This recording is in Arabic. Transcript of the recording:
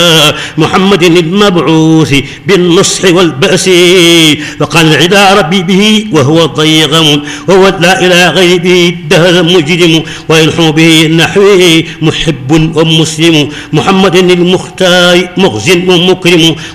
محمد المبعوث بالنصح والبأس، فقال العدا ربي به وهو ضيغم، وهو لا إله غير به الدهر مجرم، ويلحم به النحوي محب ومسلم، محمد المختار مخزن ومكرم.